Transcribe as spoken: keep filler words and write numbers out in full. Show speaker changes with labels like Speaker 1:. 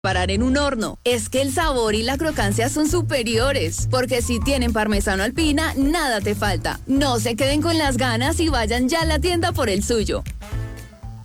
Speaker 1: Parar en un horno. Es que el sabor y la crocancia son superiores, porque si tienen parmesano alpina, nada te falta. No se queden con las ganas y vayan ya a la tienda por el suyo.